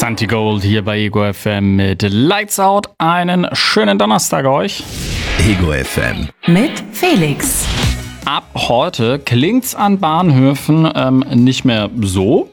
Santi Gold hier bei Ego FM mit Lights Out. Einen schönen Donnerstag euch. Ego FM mit Felix. Ab heute klingt's an Bahnhöfen nicht mehr so,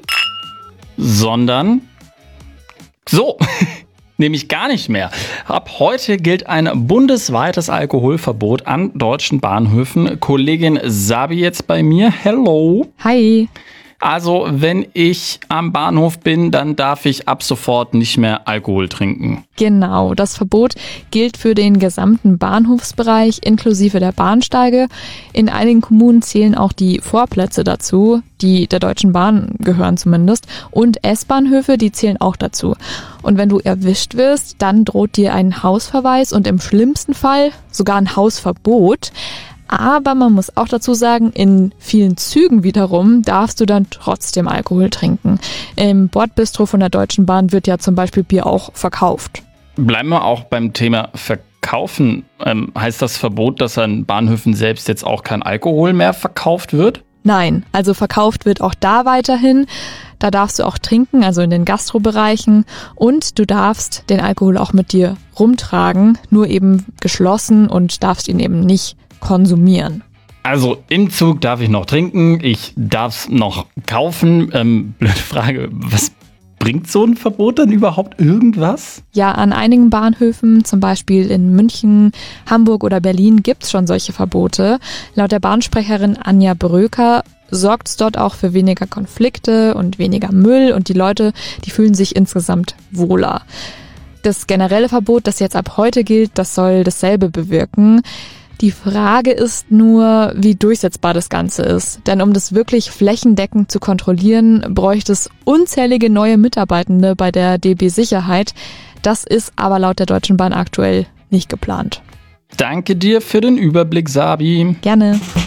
sondern so. Nämlich gar nicht mehr. Ab heute gilt ein bundesweites Alkoholverbot an deutschen Bahnhöfen. Kollegin Sabi jetzt bei mir. Hello. Hi. Also, wenn ich am Bahnhof bin, dann darf ich ab sofort nicht mehr Alkohol trinken. Genau, das Verbot gilt für den gesamten Bahnhofsbereich inklusive der Bahnsteige. In einigen Kommunen zählen auch die Vorplätze dazu, die der Deutschen Bahn gehören zumindest. Und S-Bahnhöfe, die zählen auch dazu. Und wenn du erwischt wirst, dann droht dir ein Hausverweis und im schlimmsten Fall sogar ein Hausverbot. Aber man muss auch dazu sagen, in vielen Zügen wiederum darfst du dann trotzdem Alkohol trinken. Im Bordbistro von der Deutschen Bahn wird ja zum Beispiel Bier auch verkauft. Bleiben wir auch beim Thema Verkaufen. Heißt das Verbot, dass an Bahnhöfen selbst jetzt auch kein Alkohol mehr verkauft wird? Nein, also verkauft wird auch da weiterhin. Da darfst du auch trinken, also in den Gastrobereichen. Und du darfst den Alkohol auch mit dir rumtragen, nur eben geschlossen und darfst ihn eben nicht konsumieren. Also im Zug darf ich noch trinken, ich darf es noch kaufen. Blöde Frage, was bringt so ein Verbot dann überhaupt irgendwas? Ja, an einigen Bahnhöfen, zum Beispiel in München, Hamburg oder Berlin, gibt es schon solche Verbote. Laut der Bahnsprecherin Anja Bröker sorgt es dort auch für weniger Konflikte und weniger Müll und die Leute, die fühlen sich insgesamt wohler. Das generelle Verbot, das jetzt ab heute gilt, das soll dasselbe bewirken. Die Frage ist nur, wie durchsetzbar das Ganze ist. Denn um das wirklich flächendeckend zu kontrollieren, bräuchte es unzählige neue Mitarbeitende bei der DB Sicherheit. Das ist aber laut der Deutschen Bahn aktuell nicht geplant. Danke dir für den Überblick, Sabi. Gerne.